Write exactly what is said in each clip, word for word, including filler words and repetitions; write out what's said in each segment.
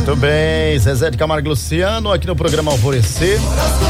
Muito bem, Zezé de Camargo e Luciano aqui no programa Alvorecer.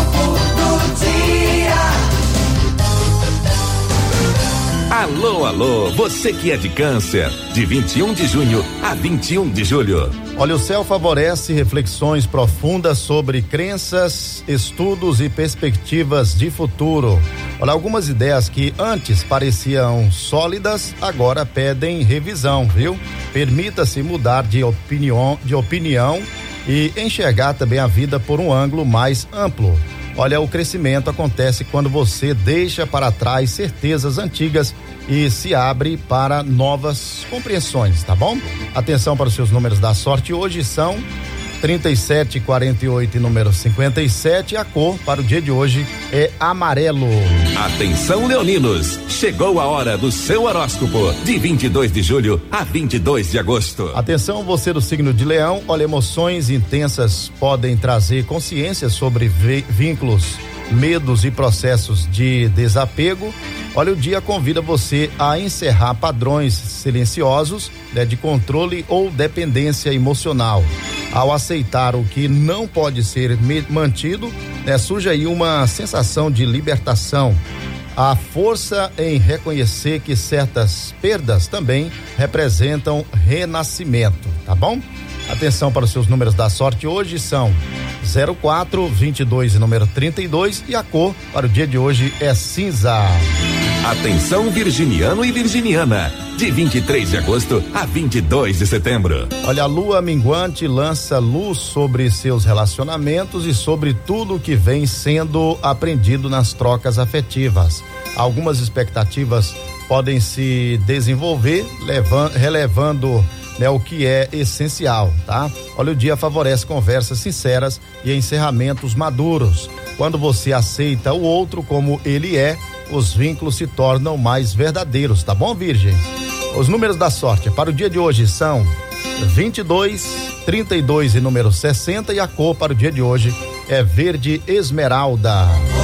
Alô, alô, você que é de Câncer, de vinte e um de junho a vinte e um de julho. Olha, o céu favorece reflexões profundas sobre crenças, estudos e perspectivas de futuro. Olha, algumas ideias que antes pareciam sólidas, agora pedem revisão, viu? Permita-se mudar de opinião, de opinião e enxergar também a vida por um ângulo mais amplo. Olha, o crescimento acontece quando você deixa para trás certezas antigas e se abre para novas compreensões, tá bom? Atenção para os seus números da sorte hoje são trinta e sete, quarenta e oito e número cinquenta e sete. A cor para o dia de hoje é amarelo. Atenção, leoninos, chegou a hora do seu horóscopo de vinte e dois de julho a vinte e dois de agosto. Atenção, você do signo de Leão, olha, emoções intensas podem trazer consciência sobre vínculos, medos e processos de desapego. Olha, o dia convida você a encerrar padrões silenciosos, né, de controle ou dependência emocional. Ao aceitar o que não pode ser mantido, né, surge aí uma sensação de libertação. A força em reconhecer que certas perdas também representam renascimento, tá bom? Atenção para os seus números da sorte hoje são zero quatro, vinte e dois e número trinta e dois e a cor para o dia de hoje é cinza. Atenção, virginiano e virginiana, de vinte e três de agosto a vinte e dois de setembro. Olha, a lua minguante lança luz sobre seus relacionamentos e sobre tudo que vem sendo aprendido nas trocas afetivas. Algumas expectativas podem se desenvolver, levando, relevando, né, o que é essencial, tá? Olha, o dia favorece conversas sinceras e encerramentos maduros. Quando você aceita o outro como ele é, os vínculos se tornam mais verdadeiros, tá bom, Virgem? Os números da sorte para o dia de hoje são vinte e dois, trinta e dois e número sessenta e a cor para o dia de hoje é verde esmeralda.